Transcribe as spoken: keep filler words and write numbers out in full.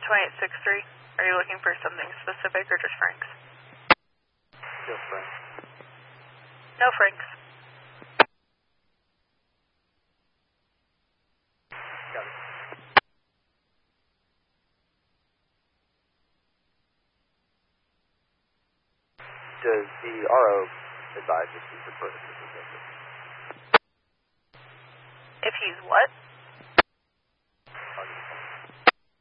twenty-eight sixty-three. Are you looking for something specific or just Franks? Just Franks. No Franks. Got it. Does the R O advise if he's a person? If he's what?